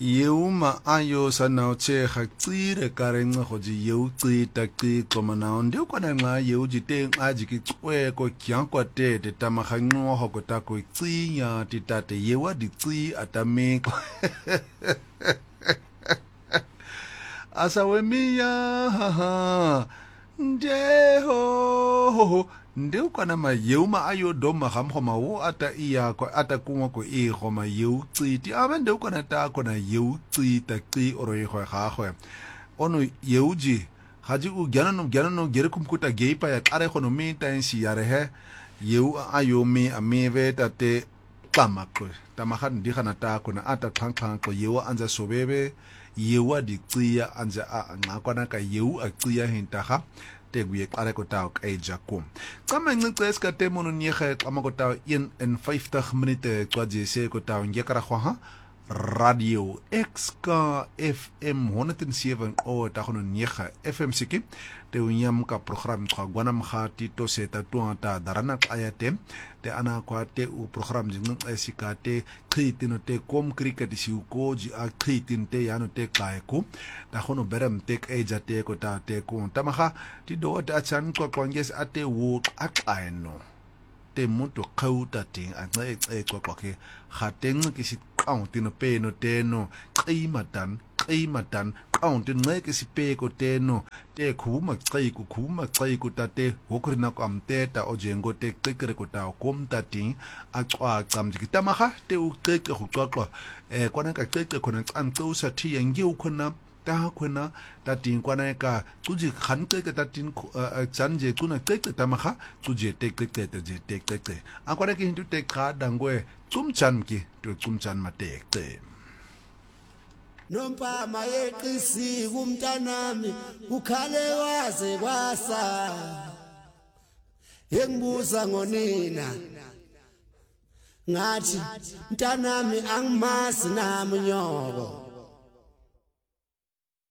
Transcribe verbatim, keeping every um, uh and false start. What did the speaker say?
Yeuma ayo sana che khaqire karenga khoji yeu qita qixo mana ndio kona nxa yeu jiteng aji ki cwe ko kyankwa te te tamakhanqo ho ko ta ko tsinya titate yewa di tsi atameko asawe miya ha ha ndeho ndeu kana ma yeuma ayo doma gamgo ma wo ata iya ko ata kunwa ko e go ma yeu tsiti aba ndeu kana ta kona yeu tsita qi oro e go ga go ono yeuji haji u gyana no gyana no gere kumkuta geipa ya kare go no me tansi yare he yeu ayo me ameve tate tamako tamaga ndi gana ta kona ata tlhanklang ko yeu anza sobebe yewa di tsiya anza a ngakwana ka yeu a tsiya hintaga te guye qare ko taw ka ejakum tsama ncince ska te mono niege xama ko taw one en fifty minute kwaje se ko taw ngekara khwa radio X K F M one oh seven o ta gono niege F M siki te unyam ka program twa gwana mkhati to seta tuanta darana ayate te ana kwa te u program jing esika te khitino te kom cricket si ko ji a khitin te yano te kai ko ta gono berem te eja te ko ta te ko tamaga ti do ta chan ko kwanges ate wo akaino te muto khauta ting a nxe e ko ko ke khateng ke si qautino pe no te no qimatan qimatan qauntin nxe ke si pe ko te no te khuma qai ku khuma qai ku ta te hokrina ko amteta o jengo te qekere ko ta kom ta ting a qwa qamji tamaga te u qeke go qoqwa e kwana ka qeke khona qantso sa thi yangi u khona ta khona ta ting kwana ka tuji khan qeke ta ting chanje kuna qeke tamaga tuje te qeke te je te qeke a kwana ke hindu te kha dangwe tsumchan ki to tsumchan mate te Nompa mayeqisi kumntanami ukhale waze kwasa engibuza ngonina ngathi mntanami angimasi nami nyoko